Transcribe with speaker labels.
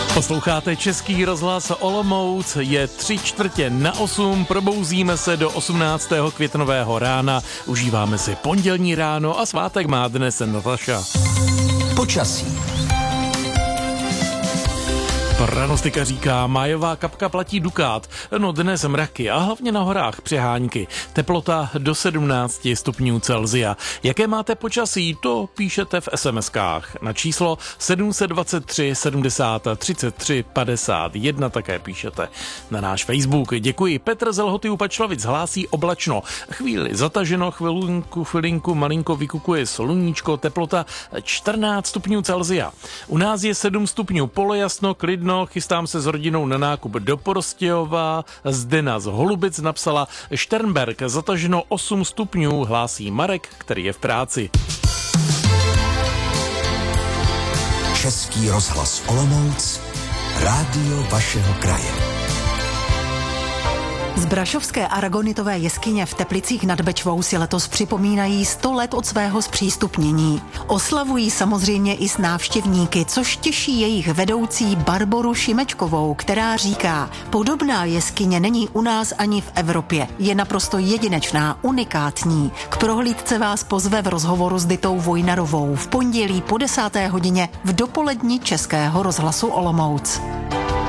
Speaker 1: Posloucháte Český rozhlas Olomouc, je 7:45, probouzíme se do 18. květnového rána, užíváme si pondělní ráno a svátek má dnes Nataša.
Speaker 2: Počasí.
Speaker 1: Pranostika říká, májová kapka platí dukát, no dnes mraky a hlavně na horách přehánky. Teplota do 17 stupňů Celsia. Jaké máte počasí, to píšete v SMS-kách na číslo 723 70 33 51, také píšete na náš Facebook. Děkuji. Petr z Lhoty u Pačlavic hlásí oblačno. Chvíli zataženo, chvilinku, malinko vykukuje sluníčko, teplota 14 stupňů Celsia. U nás je 7 stupňů, polojasno, klidno. Chystám se s rodinou na nákup do Prostějova. Zdena z Holubic napsala Šternberg, zataženo 8 stupňů, hlásí Marek, který je v práci.
Speaker 2: Český rozhlas Olomouc, rádio vašeho kraje.
Speaker 3: Z Brašovské aragonitové jeskyně v Teplicích nad Bečvou si letos připomínají 100 let od svého zpřístupnění. Oslavují samozřejmě i s návštěvníky, což těší jejich vedoucí Barboru Šimečkovou, která říká, podobná jeskyně není u nás ani v Evropě. Je naprosto jedinečná, unikátní. K prohlídce vás pozve v rozhovoru s Ditou Vojnarovou v pondělí po 10. hodině v dopoledni Českého rozhlasu Olomouc.